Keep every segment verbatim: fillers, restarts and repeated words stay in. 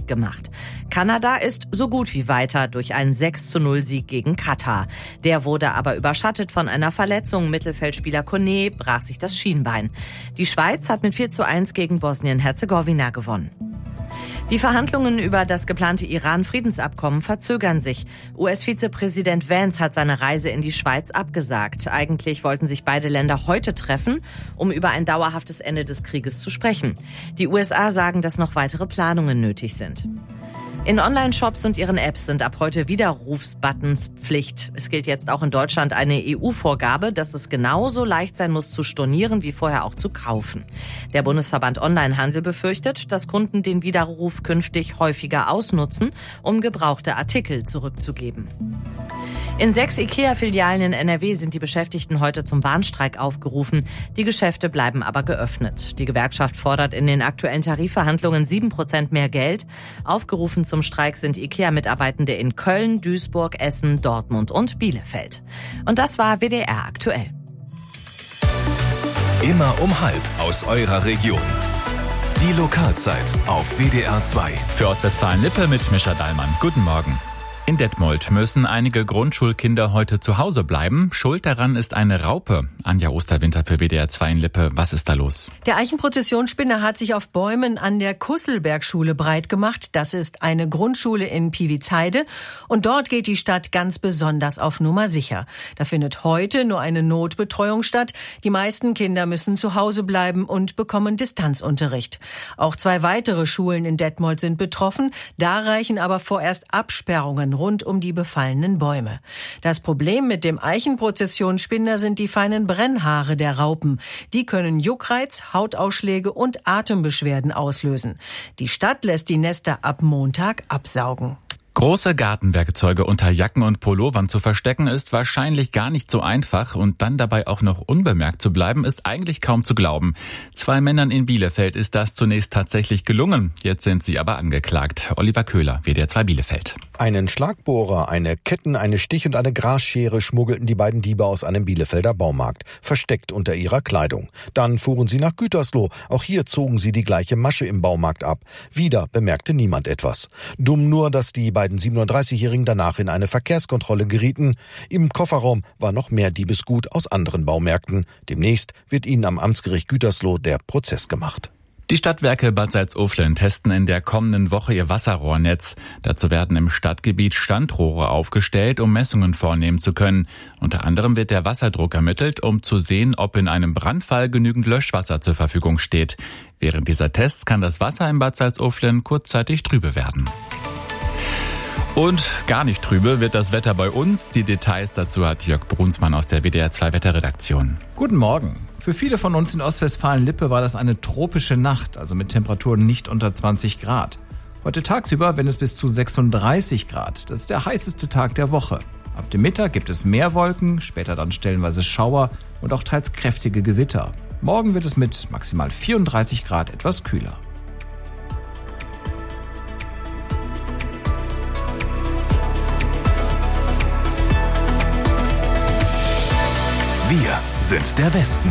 Hattrick gemacht. Kanada ist so gut wie weiter durch einen sechs zu null Sieg gegen Katar. Der wurde aber überschattet von einer Verletzung. Mittelfeldspieler Kone brach sich das Schienbein. Die Schweiz hat mit vier zu eins gegen Bosnien-Herzegowina gewonnen. Die Verhandlungen über das geplante Iran-Friedensabkommen verzögern sich. U S-Vizepräsident Vance hat seine Reise in die Schweiz abgesagt. Eigentlich wollten sich beide Länder heute treffen, um über ein dauerhaftes Ende des Krieges zu sprechen. Die U S A sagen, dass noch weitere Planungen nötig sind. In Online-Shops und ihren Apps sind ab heute Widerrufsbuttons Pflicht. Es gilt jetzt auch in Deutschland eine E U-Vorgabe, dass es genauso leicht sein muss zu stornieren wie vorher auch zu kaufen. Der Bundesverband Onlinehandel befürchtet, dass Kunden den Widerruf künftig häufiger ausnutzen, um gebrauchte Artikel zurückzugeben. In sechs IKEA-Filialen in N R W sind die Beschäftigten heute zum Warnstreik aufgerufen. Die Geschäfte bleiben aber geöffnet. Die Gewerkschaft fordert in den aktuellen Tarifverhandlungen sieben Prozent mehr Geld. Aufgerufen zum Streik sind IKEA-Mitarbeitende in Köln, Duisburg, Essen, Dortmund und Bielefeld. Und das war W D R aktuell. Immer um halb aus eurer Region. Die Lokalzeit auf W D R zwei. Für Ostwestfalen-Lippe mit Mischa Dallmann. Guten Morgen. In Detmold müssen einige Grundschulkinder heute zu Hause bleiben. Schuld daran ist eine Raupe. Anja Osterwinter für W D R zwei in Lippe. Was ist da los? Der Eichenprozessionsspinner hat sich auf Bäumen an der Kusselbergschule breit gemacht. Das ist eine Grundschule in Piewizheide. Und dort geht die Stadt ganz besonders auf Nummer sicher. Da findet heute nur eine Notbetreuung statt. Die meisten Kinder müssen zu Hause bleiben und bekommen Distanzunterricht. Auch zwei weitere Schulen in Detmold sind betroffen. Da reichen aber vorerst Absperrungen rund um die befallenen Bäume. Das Problem mit dem Eichenprozessionsspinner sind die feinen Brennhaare der Raupen. Die können Juckreiz, Hautausschläge und Atembeschwerden auslösen. Die Stadt lässt die Nester ab Montag absaugen. Große Gartenwerkzeuge unter Jacken und Pullovern zu verstecken ist wahrscheinlich gar nicht so einfach und dann dabei auch noch unbemerkt zu bleiben, ist eigentlich kaum zu glauben. Zwei Männern in Bielefeld ist das zunächst tatsächlich gelungen. Jetzt sind sie aber angeklagt. Oliver Köhler, W D R zwei Bielefeld. Einen Schlagbohrer, eine Ketten, eine Stich- und eine Grasschere schmuggelten die beiden Diebe aus einem Bielefelder Baumarkt, versteckt unter ihrer Kleidung. Dann fuhren sie nach Gütersloh. Auch hier zogen sie die gleiche Masche im Baumarkt ab. Wieder bemerkte niemand etwas. Dumm nur, dass die beiden siebenunddreißigjährigen danach in eine Verkehrskontrolle gerieten. Im Kofferraum war noch mehr Diebesgut aus anderen Baumärkten. Demnächst wird ihnen am Amtsgericht Gütersloh der Prozess gemacht. Die Stadtwerke Bad Salzuflen testen in der kommenden Woche ihr Wasserrohrnetz. Dazu werden im Stadtgebiet Standrohre aufgestellt, um Messungen vornehmen zu können. Unter anderem wird der Wasserdruck ermittelt, um zu sehen, ob in einem Brandfall genügend Löschwasser zur Verfügung steht. Während dieser Tests kann das Wasser in Bad Salzuflen kurzzeitig trübe werden. Und gar nicht trübe wird das Wetter bei uns. Die Details dazu hat Jörg Brunsmann aus der W D R zwei Wetterredaktion. Guten Morgen. Für viele von uns in Ostwestfalen-Lippe war das eine tropische Nacht, also mit Temperaturen nicht unter zwanzig Grad. Heute tagsüber werden es bis zu sechsunddreißig Grad. Das ist der heißeste Tag der Woche. Ab dem Mittag gibt es mehr Wolken, später dann stellenweise Schauer und auch teils kräftige Gewitter. Morgen wird es mit maximal vierunddreißig Grad etwas kühler. Wir sind der Westen.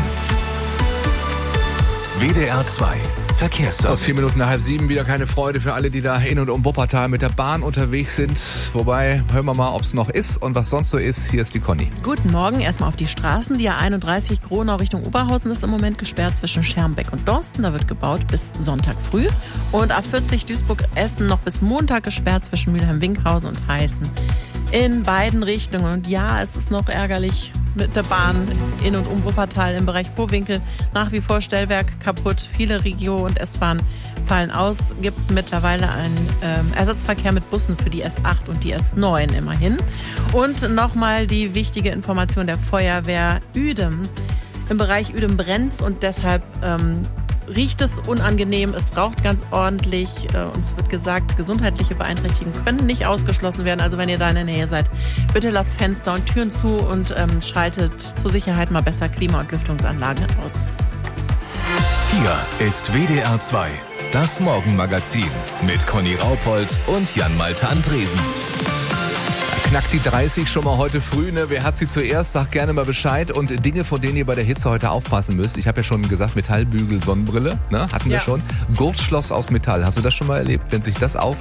W D R zwei Verkehrsservice. Aus vier Minuten nach halb sieben wieder keine Freude für alle, die da in und um Wuppertal mit der Bahn unterwegs sind. Wobei, hören wir mal, ob es noch ist und was sonst so ist. Hier ist die Conny. Guten Morgen. Erstmal auf die Straßen. Die A einunddreißig Gronau Richtung Oberhausen ist im Moment gesperrt zwischen Schermbeck und Dorsten. Da wird gebaut bis Sonntag früh. Und A vierzig Duisburg-Essen noch bis Montag gesperrt zwischen Mülheim-Winkhausen und Heißen. In beiden Richtungen. Und ja, es ist noch ärgerlich mit der Bahn in und um Wuppertal im Bereich Vohwinkel. Nach wie vor Stellwerk kaputt. Viele Regio- und S-Bahn fallen aus. Gibt mittlerweile einen ähm, Ersatzverkehr mit Bussen für die S acht und die S neun immerhin. Und nochmal die wichtige Information der Feuerwehr Uedem. Im Bereich Uedem-Brenz und deshalb ähm, riecht es unangenehm, es raucht ganz ordentlich. Uns wird gesagt, gesundheitliche Beeinträchtigungen können nicht ausgeschlossen werden. Also wenn ihr da in der Nähe seid, bitte lasst Fenster und Türen zu und ähm, schaltet zur Sicherheit mal besser Klima- und Lüftungsanlagen aus. Hier ist W D R zwei, das Morgenmagazin mit Conny Raupold und Jan-Malte Andresen. Knackt die dreißig schon mal heute früh, ne? Wer hat sie zuerst? Sagt gerne mal Bescheid. Und Dinge, von denen ihr bei der Hitze heute aufpassen müsst. Ich habe ja schon gesagt, Metallbügel, Sonnenbrille, ne? Hatten wir ja. schon. Gurtschloss aus Metall. Hast du das schon mal erlebt? Wenn sich das auf